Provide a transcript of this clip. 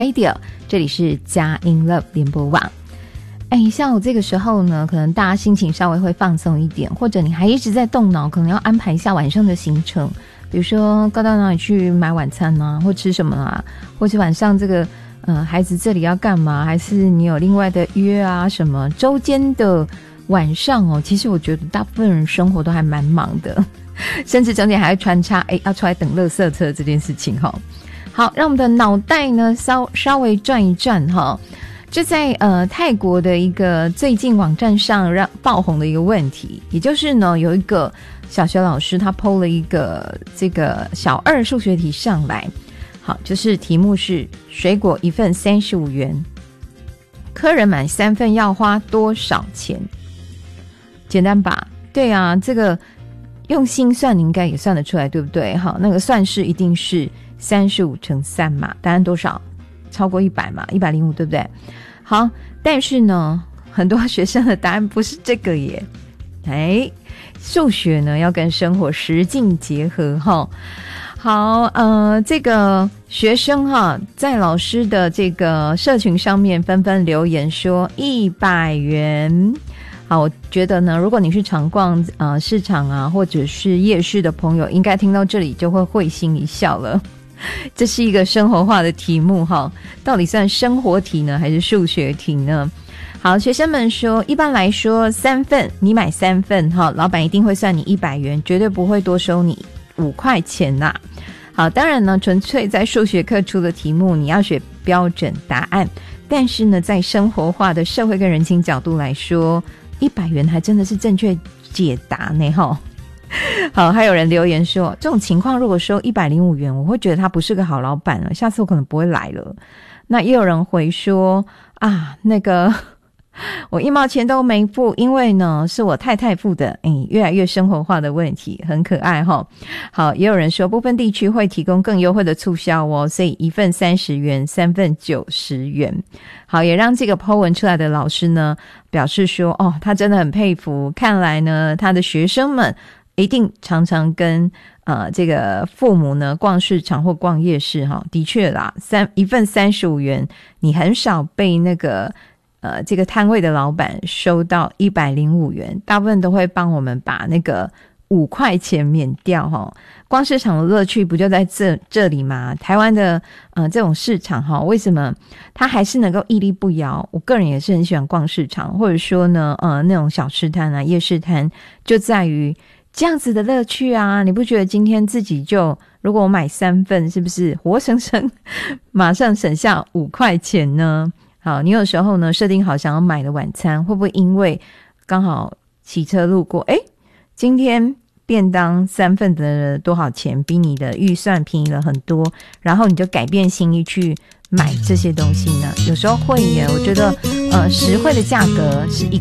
Radio， 这里是佳音 Love 联播网。像我这个时候呢，可能大家心情稍微会放松一点，或者你还一直在动脑，可能要安排一下晚上的行程，比如说到哪里去买晚餐啊，或吃什么啊，或者晚上这个孩子这里要干嘛，还是你有另外的约啊什么。周间的晚上哦，其实我觉得大部分人生活都还蛮忙的，甚至中间还会穿插要出来等垃圾车这件事情齁。好，让我们的脑袋呢稍微转一转齁。这在泰国的一个最近网站上爆红的一个问题，也就是呢有一个小学老师他 po 了一个这个小2数学题上来。好，就是题目是水果一份35元，客人买3份要花多少钱？简单吧？对啊，这个用心算你应该也算得出来，对不对？好，那个算式一定是35乘3嘛，答案多少？超过100嘛，105，对不对？好，但是呢，很多学生的答案不是这个耶。数学呢要跟生活实境结合齁。好，这个学生在老师的这个社群上面纷纷留言说100元。好，我觉得呢，如果你是常逛市场啊，或者是夜市的朋友，应该听到这里就会会心一笑了。这是一个生活化的题目齁，到底算生活题呢，还是数学题呢？好，学生们说，一般来说3份，你买3份老板一定会算你100元，绝对不会多收你5块钱呐。好，当然呢，纯粹在数学课出的题目，你要学标准答案。但是呢，在生活化的社会跟人情角度来说，100元还真的是正确解答呢齁。好，还有人留言说，这种情况如果收105元，我会觉得他不是个好老板了，下次我可能不会来了。那也有人回说那个我1毛钱都没付，因为呢是我太太付的。越来越生活化的问题，很可爱齁。好，也有人说部分地区会提供更优惠的促销哦，所以1份30元，3份90元。好，也让这个 po 文出来的老师呢表示说，他真的很佩服，看来呢他的学生们一定常常跟这个父母呢逛市场或逛夜市齁。的确啦，1份35元，你很少被那个这个摊位的老板收到105元，大部分都会帮我们把那个5块钱免掉齁。逛市场的乐趣不就在这里吗？台湾的这种市场齁，为什么它还是能够屹立不摇？我个人也是很喜欢逛市场，或者说呢那种小吃摊啊、夜市摊，就在于这样子的乐趣啊。你不觉得今天自己就如果我买3份，是不是活生生马上省下5块钱呢？好，你有时候呢设定好想要买的晚餐，会不会因为刚好骑车路过，今天便当3份的多少钱，比你的预算便宜了很多，然后你就改变心意去买这些东西呢？有时候会耶，我觉得实惠的价格是一个